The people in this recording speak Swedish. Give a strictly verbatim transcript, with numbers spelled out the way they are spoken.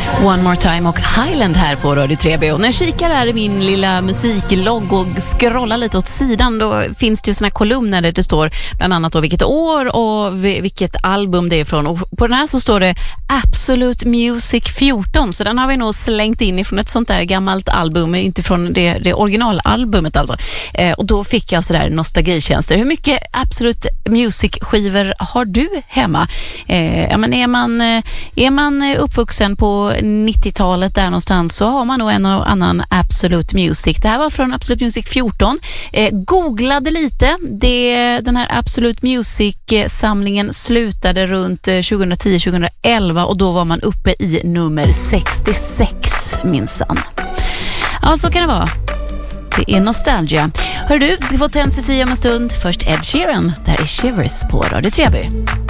One More Time och Highland här på Radio tre B. Och när jag kikar här i min lilla musiklogg och scrollar lite åt sidan, då finns det ju såna kolumner där det står bland annat då vilket år och vilket album det är från. Och på den här så står det Absolute Music fjorton, så den har vi nog slängt in ifrån ett sånt där gammalt album, inte från det, det originalalbumet alltså. Eh, och då fick jag sådär nostalgikänslor. Hur mycket Absolute Music-skivor har du hemma? Eh, ja, men är man, är man uppvuxen på nittiotalet där någonstans, så har man nog en och annan Absolute Music. Det här var från Absolute Music fjorton. Eh, googlade lite. Det, den här Absolute Music-samlingen slutade runt tjugohundratio tjugohundraelva och då var man uppe i nummer sextiosex minsann. Ja, så kan det vara. Det är nostalgia. Hör du, vi ska få Ten C C om en stund. Först Ed Sheeran. Där är Shivers på Radio tre B.